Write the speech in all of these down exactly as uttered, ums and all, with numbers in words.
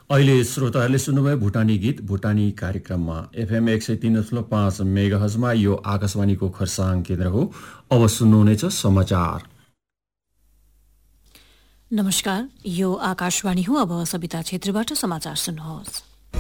अहिले श्रोताहरूले सुन्नुभयो भुटानी गीत भुटानी कार्यक्रममा एफएम एक सय तीन दशमलव पाँच मेगाहर्जमा यो आकाशवाणीको खरसाङ केन्द्र हो। अब सुन्नुहुनेछ समाचार। नमस्कार, यो आकाशवाणी हो। अब सविता क्षेत्रबाट समाचार सुन्नुहोस्।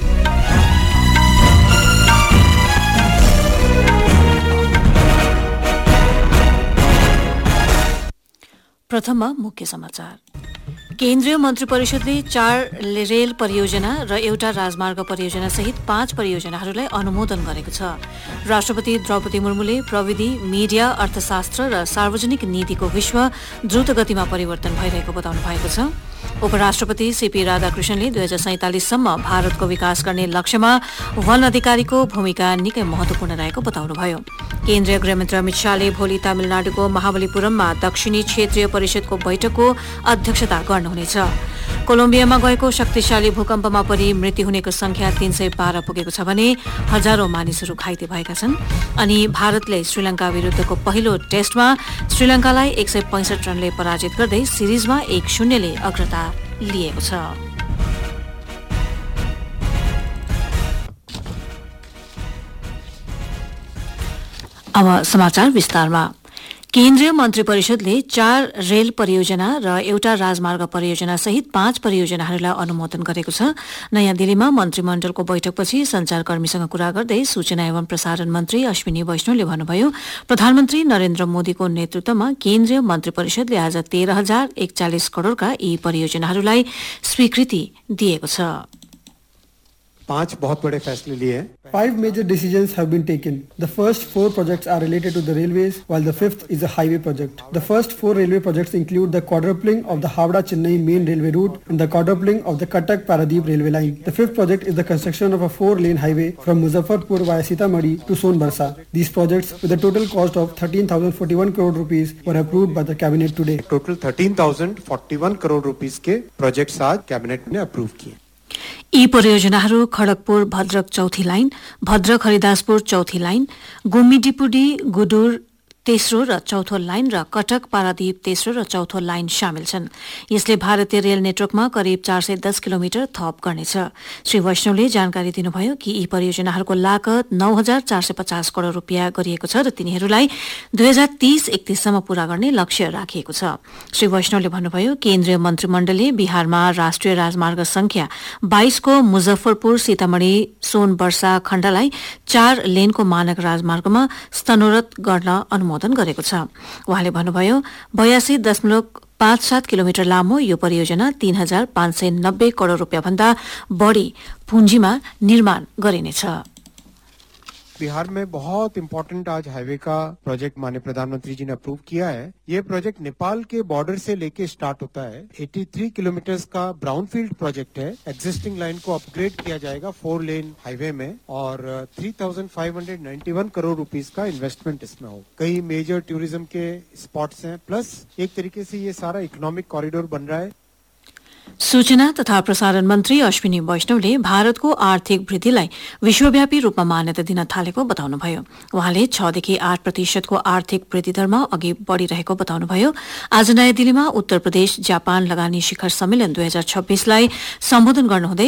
प्रथममा मुख्य समाचार। केन्द्रीय मन्त्री परिषदले चार रेल परियोजना र एउटा राजमार्ग परियोजना सहित पाँच परियोजनाहरूलाई अनुमोदन गरेको छ। राष्ट्रपति द्रौपदी मुर्मुले प्रविधि, मिडिया, अर्थशास्त्र र सार्वजनिक नीतिको विश्व द्रुत गतिमा परिवर्तन भइरहेको बताउनु भएको छ। उपराष्ट्रपति सीपी राधाकृष्णनले दुई हजार सैंतालिससम्म भारतको विकास गर्ने लक्ष्यमा वन अधिकारीको भूमिका निकै महत्वपूर्ण रहेको बताउनुभयो। केन्द्रीय गृहमन्त्री अमित शाहले भोलि तमिलनाडुको महाबलीपुरममा दक्षिणी क्षेत्रीय परिषदको बैठकको अध्यक्षता गर्नुहुनेछ। कोलम्बियामा गएको शक्तिशाली भूकम्पमा परि मृत्यु हुनेको संख्या तीन सय बाह्र पुगेको छ भने हजारौं मानिसहरू घाइते भएका छन्। अनि भारतले श्रीलंका विरूद्धको पहिलो टेस्टमा श्रीलंकालाई एक सय पैंसठ रनले पराजित गर्दै सिरिजमा एक शून्यले अग्रता लिएको छ। अब समाचार विस्तारमा। केन्द्रीय मन्त्री परिषदले चार रेल परियोजना र एउटा राजमार्ग परियोजना सहित पाँच परियोजनाहरूलाई अनुमोदन गरेको छ। नयाँ दिल्लीमा मन्त्रीमण्डलको बैठकपछि संचारकर्मीसँग कुरा गर्दै सूचना एवं प्रसारण मन्त्री अश्विनी वैष्णवले भन्नुभयो, प्रधानमन्त्री नरेन्द्र मोदीको नेतृत्वमा केन्द्रीय मन्त्री परिषदले आज तेह्र हजार एकचालिस करोड़का यी परियोजनाहरूलाई स्वीकृति दिएको छ। पांच बहुत बड़े फैसले लिए हैं। Five major decisions have been taken. The first four projects are related to the railways, while the fifth is a highway project. The first four railway projects include the quadrupling of the Howrah-Chennai main railway route and the quadrupling of the Cuttack-Paradeep railway line. The fifth project is the construction of a four-lane highway from Muzaffarpur via Sitamarhi to Sonbarsa. These projects, with a total cost of thirteen thousand forty-one crore rupees, were approved by the cabinet today. Total thirteen thousand forty-one crore rupees के projects आज cabinet ने approve किए। यी परियोजनाहरू खड़गपुर भद्रक चौथी line, Bhadrak Haridaspur चौथी line, गुम्मीडीपुडी गुडुर तेस्रो र चौथो लाइन र कटक पारादीप तेस्रो र चौथो लाइन शामेल छन्। यसले भारतीय रेल नेटवर्कमा करिब चार सय दस किलोमिटर थप गर्नेछ। श्री वैष्णवले जानकारी दिनुभयो कि यी परियोजनाहरूको लागत नौ हजार चार सय पचास करोड़ रूपियाँ गरिएको छ र तिनीहरूलाई दुई हजार तीस एकतीससम्म पूरा गर्ने लक्ष्य राखिएको छ। श्री वैष्णवले भन्नुभयो, केन्द्रीय मन्त्रीमण्डलले बिहारमा राष्ट्रिय राजमार्ग संख्या बाइसको मुजफ्फरपुर सीतामढ़ी सोनवर्षा खण्डलाई चार लेनको मानक राजमार्गमा स्तनोन्नत गर्न अनुमोदन गरेको छ। उहाँले भन्नुभयो, बयासी दशमलव पाँच सात किलोमिटर लामो यो परियोजना तीन हजार पाँच सय नब्बे करोड़ रूपियाँ भन्दा बढ़ी पुंजीमा निर्माण गरिनेछ। बिहार में बहुत इम्पोर्टेंट आज हाईवे का प्रोजेक्ट माननीय प्रधानमंत्री जी ने अप्रूव किया है। ये प्रोजेक्ट नेपाल के बॉर्डर से लेके स्टार्ट होता है। तिरासी किलोमीटर का ब्राउनफील्ड प्रोजेक्ट है। एग्जिस्टिंग लाइन को अपग्रेड किया जाएगा फोर लेन हाईवे में और तीन हजार पाँच सौ इक्यानवे करोड़ रुपीस का इन्वेस्टमेंट इसमें हो। कई मेजर टूरिज्म के स्पॉट्स हैं, प्लस एक तरीके से ये सारा इकोनॉमिक कॉरिडोर बन रहा है। सूचना तथा प्रसारण मन्त्री अश्विनी वैष्णवले भारतको आर्थिक वृद्धिलाई विश्वव्यापी रूपमा मान्यता दिन थालेको बताउनुभयो। उहाँले छदेखि आठ प्रतिशतको आर्थिक वृद्धि दरमा अघि बढ़िरहेको बताउनुभयो। आज नयाँ दिल्लीमा उत्तर प्रदेश जापान लगानी शिखर सम्मेलन दुई हजार छब्बीसलाई सम्बोधन गर्नुहुँदै